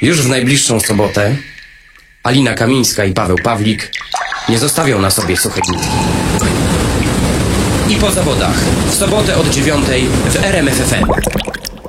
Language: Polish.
Już w najbliższą sobotę Alina Kamińska i Paweł Pawlik nie zostawią na sobie suchej nitki. I po zawodach w sobotę od 9 w RMF FM.